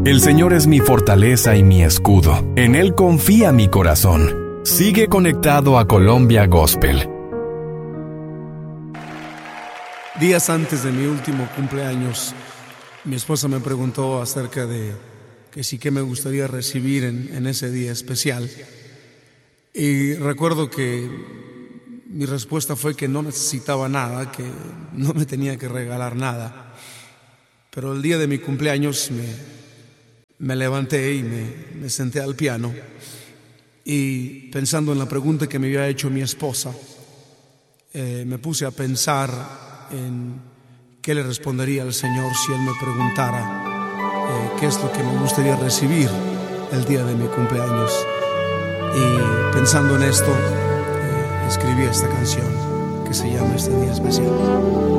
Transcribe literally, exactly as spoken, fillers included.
El Señor es mi fortaleza y mi escudo. En Él confía mi corazón. Sigue conectado a Colombia Gospel. Días antes de mi último cumpleaños, mi esposa me preguntó acerca de que sí que me gustaría recibir en, en ese día especial. Y recuerdo que mi respuesta fue que no necesitaba nada, que no me tenía que regalar nada. Pero el día de mi cumpleaños me, me levanté y me, me senté al piano y pensando en la pregunta que me había hecho mi esposa, eh, me puse a pensar en qué le respondería al Señor si Él me preguntara eh, qué es lo que me gustaría recibir el día de mi cumpleaños. Y pensando en esto, eh, escribí esta canción que se llama Este Día Especial.